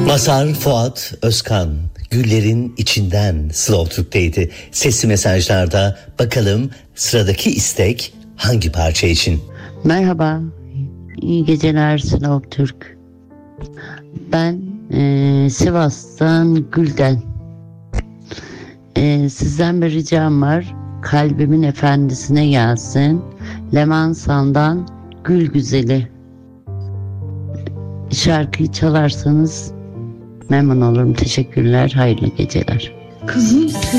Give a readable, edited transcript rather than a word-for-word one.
Mazhar Fuat Özkan, Güllerin içinden Slow Türk'teydi. Sesli mesajlarda bakalım sıradaki istek hangi parça için? Merhaba, iyi geceler Slow Türk. Ben Sivas'tan Gülden. Sizden bir ricam var. Kalbimin efendisine gelsin. Leman San'dan Gül Güzeli. Şarkıyı çalarsanız memnun olurum. Teşekkürler, hayırlı geceler. Kızım